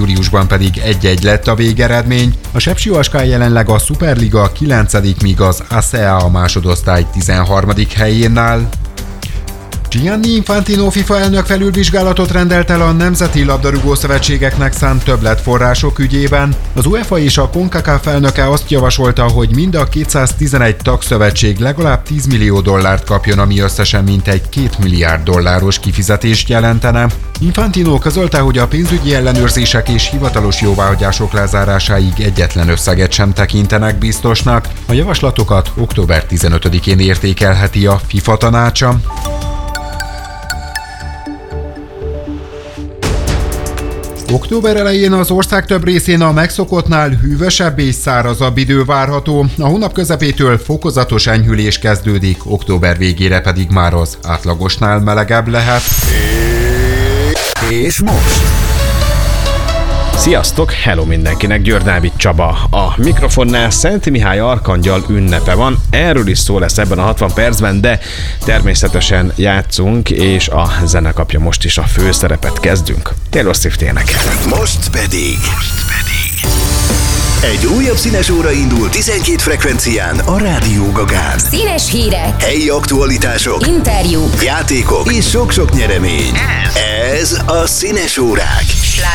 júliusban pedig 1-1 lett a végeredmény. A Sepsivaskán jelenleg a Superliga 9., míg az ASEA a másodosztály 13. helyén áll. Gianni Infantino FIFA elnök felülvizsgálatot rendelt el a nemzeti labdarúgó-szövetségeknek szánt többletforrások ügyében. Az UEFA és a CONCACAF elnöke azt javasolta, hogy mind a 211 tagszövetség legalább $10 millió kapjon, ami összesen mintegy $2 milliárd kifizetést jelentene. Infantino közölte, hogy a pénzügyi ellenőrzések és hivatalos jóváhagyások lezárásáig egyetlen összeget sem tekintenek biztosnak. A javaslatokat október 15-én értékelheti a FIFA tanácsa. Október elején az ország több részén a megszokottnál hűvösebb és szárazabb idő várható. A hónap közepétől fokozatos enyhülés kezdődik, október végére pedig már az átlagosnál melegebb lehet. És most? Sziasztok, hello mindenkinek, Győr Dávid Csaba. A mikrofonnál Szent Mihály Arkangyal ünnepe van, erről is szó lesz ebben a 60 percben, de természetesen játszunk, és a zene kapja most is a főszerepet, kezdünk. Taylor Swift énekel. Most pedig egy újabb színes óra indul 12 frekvencián a Rádió Gagán. Színes hírek, helyi aktualitások, interjúk, játékok és sok-sok nyeremény. Ez a Színes órák.